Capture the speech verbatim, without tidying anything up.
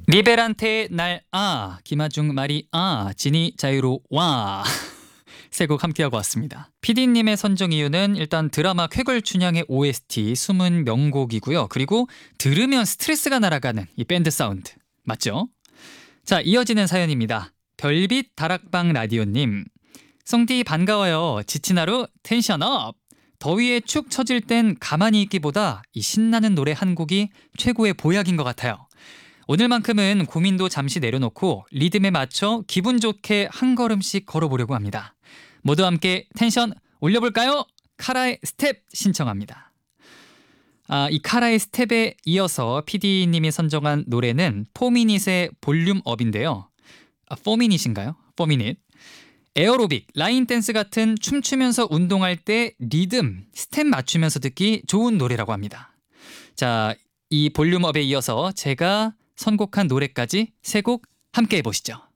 리베란테의 날 아, 김하중 말이 아, 진이 자유로 와. 세 곡 함께하고 왔습니다. 피디님의 선정 이유는 일단 드라마 쾌걸춘향의 오에스티 숨은 명곡이고요. 그리고 들으면 스트레스가 날아가는 이 밴드 사운드 맞죠? 자, 이어지는 사연입니다. 별빛 다락방 라디오님, 송디 반가워요. 지친 하루 텐션업. 더위에 축 처질 땐 가만히 있기보다 이 신나는 노래 한 곡이 최고의 보약인 것 같아요. 오늘만큼은 고민도 잠시 내려놓고 리듬에 맞춰 기분 좋게 한 걸음씩 걸어보려고 합니다. 모두 함께 텐션 올려볼까요? 카라의 스텝 신청합니다. 아, 이 카라의 스텝에 이어서 피디님이 선정한 노래는 포미닛의 볼륨업인데요. 아, 포미닛인가요? 포미닛. 에어로빅, 라인 댄스 같은 춤추면서 운동할 때 리듬, 스텝 맞추면서 듣기 좋은 노래라고 합니다. 자, 이 볼륨업에 이어서 제가 선곡한 노래까지 세 곡 함께 해보시죠.